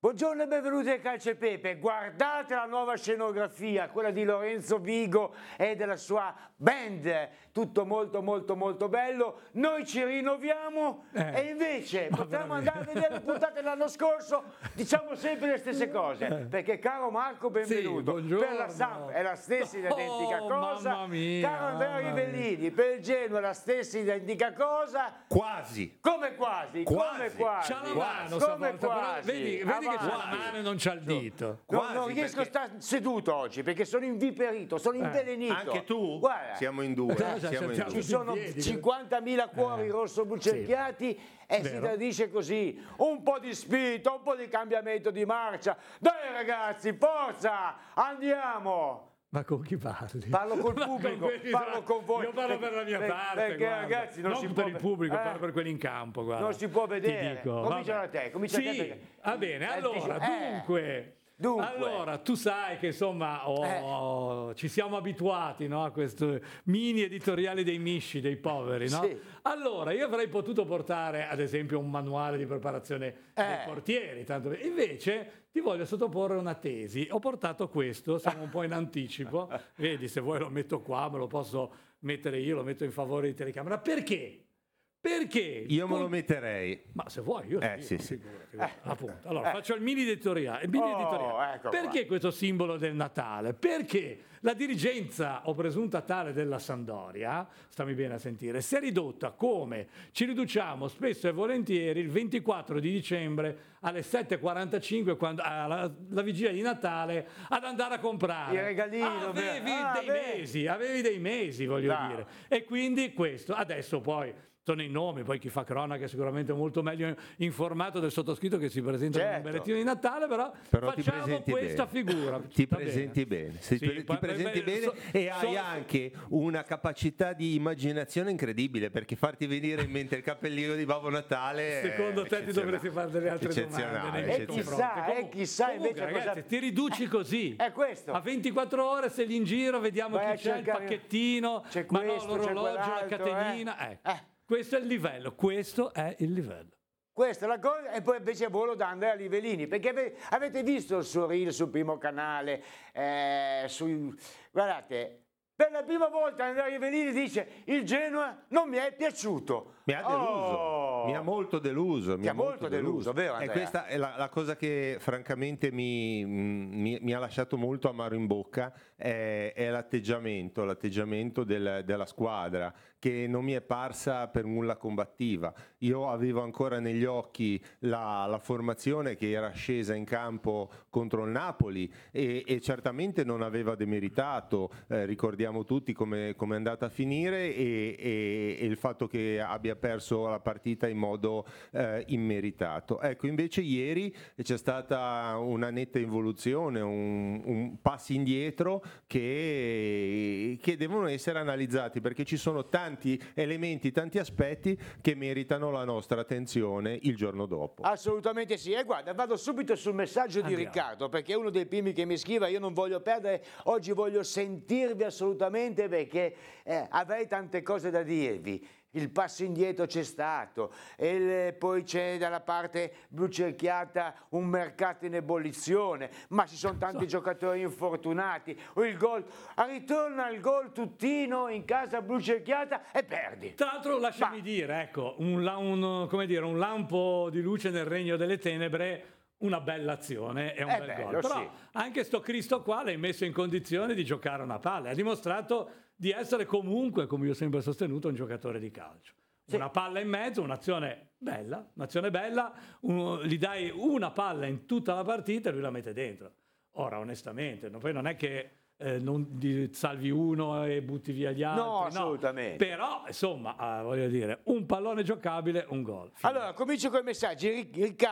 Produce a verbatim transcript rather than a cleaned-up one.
Buongiorno e benvenuti al Calcio e Pepe. Guardate la nuova scenografia, quella di Lorenzo Vigo e della sua band, tutto molto molto molto bello. Noi ci rinnoviamo eh, e invece potremmo andare a vedere le puntate dell'anno scorso, diciamo sempre le stesse cose, eh. perché caro Marco, benvenuto. Sì, per la Samp è la stessa identica oh, cosa, mamma mia, caro Andrea Rivellini, per il Genoa è la stessa identica cosa. Quasi. Come quasi? Quasi. Come quasi? C'ha la mano, come stavolta, quasi? Però, vedi, vedi che c'ha la mano e non c'ha il dito. No, Quasi, non riesco perché... a stare seduto oggi perché sono inviperito, sono invelenito. Anche tu? Guarda, Siamo in due. Eh, siamo in due. ci sono cinquantamila cuori eh. rosso-bucerchiati sì. e Vero. si tradisce così. Un po' di spirito, un po' di cambiamento di marcia. Dai ragazzi, forza, andiamo! Ma con chi parli? Parlo col pubblico, con parlo con voi. Io parlo per la mia perché, parte. Perché guarda. ragazzi non, non si per può il pubblico, eh, parlo per quelli in campo. Guarda. Non si può vedere. Ti dico, comincia vabbè. da te, comincia sì, da te. Perché... va bene, allora, eh, dunque... Dunque. Allora, tu sai che insomma oh, eh. ci siamo abituati, no, a questo mini editoriale dei misci, dei poveri, no? Sì. Allora, io avrei potuto portare ad esempio un manuale di preparazione eh. dei portieri, tanto invece ti voglio sottoporre una tesi. Ho portato questo, siamo un po' in anticipo, vedi, se vuoi lo metto qua, me lo posso mettere io, lo metto in favore di telecamera. Perché? Perché? Io me lo metterei. Ma se vuoi, io eh, sì, sì, sì. figurati, eh. appunto. Allora, eh. faccio il mini editoriale. Il mini oh, editoriale. Ecco Perché qua. questo simbolo del Natale? Perché la dirigenza o presunta tale della Sampdoria, stammi bene a sentire, si è ridotta come ci riduciamo spesso e volentieri il ventiquattro di dicembre alle sette e quarantacinque, quando, alla la vigilia di Natale, ad andare a comprare. Il regalino. Avevi ah, dei beh. mesi, avevi dei mesi, voglio no. dire. E quindi questo, adesso poi... sono i nomi, poi chi fa cronaca è sicuramente molto meglio informato del sottoscritto che si presenta certo. con un berrettino di Natale, però, però facciamo questa bene. figura. Ti Va presenti bene, bene. Sì, ti poi, presenti beh, bene so, e hai so, anche una capacità di immaginazione incredibile, perché farti venire in mente il cappellino di Babbo Natale secondo te ti dovresti fare delle altre domande nei e chissà, e chissà comunque, invece ragazzi, cosa... ti riduci così è questo a ventiquattro ore, sei lì in giro, vediamo vai chi c'è, il pacchettino, c'è ma questo, no, l'orologio, la catenina eh? ecco. Eh. Questo è il livello, questo è il livello. Questa è la cosa, e poi invece volo da Andrea Rivellini, perché ave, avete visto il suo reel sul primo canale, eh, su, guardate, per la prima volta Andrea Rivellini dice il Genoa non mi è piaciuto. Mi ha deluso, oh. mi ha molto deluso. Mi ha molto deluso, deluso vero Andrea? E questa è la, la cosa che francamente mi, mi, mi ha lasciato molto amaro in bocca, è, è l'atteggiamento, l'atteggiamento del, della squadra, che non mi è parsa per nulla combattiva. Io avevo ancora negli occhi la, la formazione che era scesa in campo contro il Napoli e, e certamente non aveva demeritato, eh, ricordiamo tutti come è andata a finire e, e, e il fatto che abbia perso la partita in modo eh, immeritato. Ecco, invece ieri c'è stata una netta involuzione, un, un passi indietro che, che devono essere analizzati, perché ci sono tanti elementi, tanti aspetti che meritano la nostra attenzione il giorno dopo. Assolutamente sì, e guarda, vado subito sul messaggio di Andiamo. Riccardo, perché è uno dei primi che mi scrive, io non voglio perdere, oggi voglio sentirvi assolutamente perché eh, avrei tante cose da dirvi. Il passo indietro c'è stato, e il, poi c'è dalla parte blucerchiata un mercato in ebollizione, ma ci sono tanti so. giocatori infortunati. Il gol, ritorna il gol tuttino in casa blucerchiata e perdi. Tra l'altro lasciami ma. dire, ecco, un, un, come dire, un lampo di luce nel regno delle tenebre, una bella azione e un è bel bello, gol. Però sì. anche sto Cristo qua l'hai messo in condizione di giocare una palla, ha dimostrato di essere comunque, come io ho sempre sostenuto, un giocatore di calcio. Sì. Una palla in mezzo, un'azione bella, un'azione bella, un, gli dai una palla in tutta la partita e lui la mette dentro. Ora, onestamente, no, poi non è che eh, non di, salvi uno e butti via gli altri. No, assolutamente. No. Però, insomma, eh, voglio dire, un pallone giocabile, un gol. Allora, comincio con i messaggi. Riccardo